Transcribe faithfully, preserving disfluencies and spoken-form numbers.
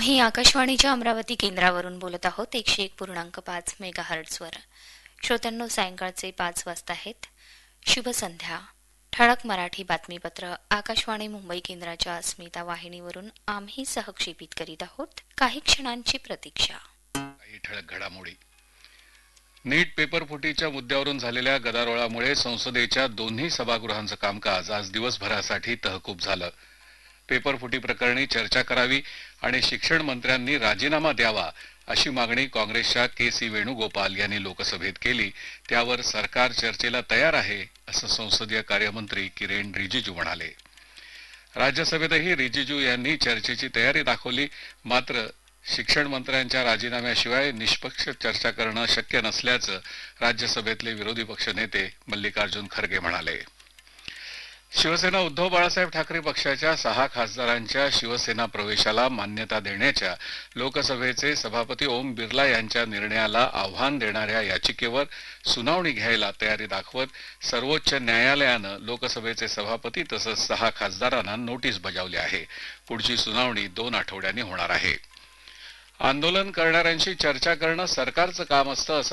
आम्ही आकाशवाणीच्या अमरावती केंद्रावरून बोलत आहोत एकशे एक पूर्णांक पाच मेगा हर्ट्झवर. श्रोत्यांनो, सायंकाळचे पाच वाजता आहेत. शुभ संध्या. ठळक मराठी बातमीपत्र आकाशवाणी मुंबई केंद्राच्या अस्मिता वाहिनीवरून आम्ही सहक्षेपित करीत आहोत. काही क्षणांची प्रतीक्षा. काही ठळक घडामोडी. नीट पेपर फुटीच्या मुद्द्यावरून झालेल्या गदारोळामुळे संसदेच्या दोन्ही सभागृहांचं कामकाज आज दिवसभरासाठी तहकूब झालं. पेपर फुटी प्रकरणी चर्चा करावी आणि शिक्षण मंत्र्यांनी राजीनामा द्यावा अशी मागणी काँग्रेसच्या के सी वेणुगोपाल यांनी लोकसभेत केली. त्यावर सरकार चर्चेला तयार आहे असं संसदीय कार्यमंत्री किरेन रिजिजू म्हणाले. राज्यसभेतही रिजिजू यांनी चर्चेची तयारी दाखवली. मात्र शिक्षण मंत्र्यांच्या राजीनाम्याशिवाय निष्पक्ष चर्चा करणं शक्य नसल्याचं राज्यसभेतले विरोधी पक्षनेते मल्लिकार्जुन खरगे म्हणाले. शिवसेना उद्धव बाळासाहेब ठाकरे पक्षाच्या सहा खासदारांच्या शिवसेना प्रवेशाला मान्यता देण्याच्या लोकसभेचे सभापती ओम बिर्ला यांच्या निर्णयाला आव्हान देणाऱ्या याचिकेवर सुनावणी घ्यायला तयारी दाखवत सर्वोच्च न्यायालयानं लोकसभेचे सभापती तसंच सहा खासदारांना नोटीस बजावली आहे. पुढची सुनावणी दोन आठवड्यांनी होणार आहे. आंदोलन करणाऱ्यांशी चर्चा करणं सरकारचं काम असतं असं